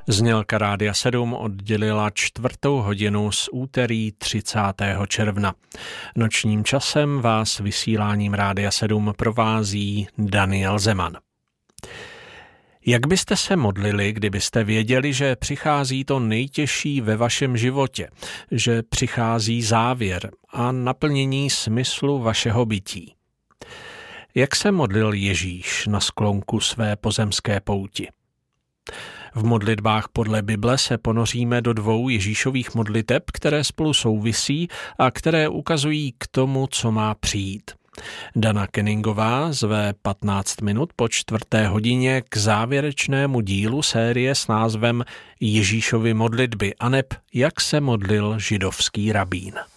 Znělka Rádia 7 oddělila 4:00 z úterý 30. června. Nočním časem vás vysíláním Rádia 7 provází Daniel Zeman. Jak byste se modlili, kdybyste věděli, že přichází to nejtěžší ve vašem životě, že přichází závěr a naplnění smyslu vašeho bytí? Jak se modlil Ježíš na sklonku své pozemské pouti? V modlitbách podle Bible se ponoříme do 2 Ježíšových modliteb, které spolu souvisí a které ukazují k tomu, co má přijít. Dana Kenningová zve 15 minut po 4:00 k závěrečnému dílu série s názvem Ježíšovy modlitby aneb jak se modlil židovský rabín.